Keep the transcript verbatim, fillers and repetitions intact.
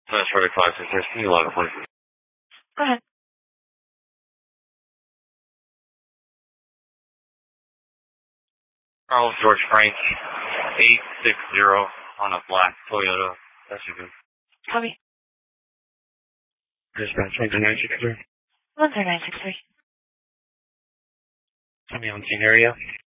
That's forty-five, six, can you log a please? Go ahead. Charles George Frank, eight six zero on a black Toyota. That should be. Copy. Dispatch one three nine six three. one three nine six three. Tell me on scene area.